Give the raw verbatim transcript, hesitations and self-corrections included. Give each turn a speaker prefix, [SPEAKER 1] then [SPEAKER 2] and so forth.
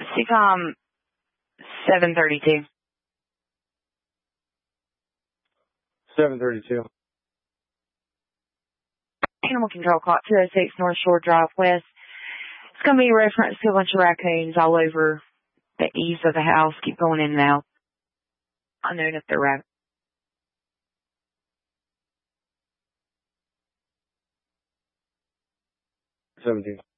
[SPEAKER 1] C COM seven thirty-two.
[SPEAKER 2] seven thirty-two.
[SPEAKER 1] Animal control clock two oh six North Shore Drive West. It's going to be a reference to a bunch of raccoons all over the eaves of the house. Keep going in and out. Unknown if they're rabbits.
[SPEAKER 2] seventeen.